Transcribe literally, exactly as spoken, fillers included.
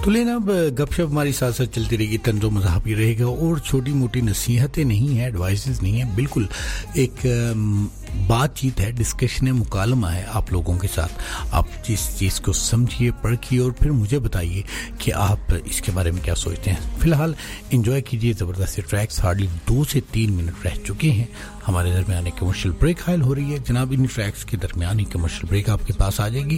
तो लेना अब गपशप हमारी साथ साथ चलती रहेगी, तंज़ो मज़ाक भी रहेगा और छोटी मोटी नसीहतें नहीं हैं, एडवाइसेस नहीं है, बिल्कुल एक बातचीत है, डिस्कशन है, मुकालमा है आप लोगों के साथ। आप जिस चीज़ को समझिए, परखिए और फिर मुझे बताइए कि आप इसके बारे में क्या सोचते हैं। फिलहाल एंजॉय कीजिए ज़बरदस्त ट्रैक्स। हार्डली दो से तीन मिनट रह चुके हैं, हमारे दरमियान एक कमर्शियल ब्रेक हायल हो रही है जनाब। इन ट्रैक्स के दरमियान ही कमर्शियल ब्रेक आपके पास आ जाएगी।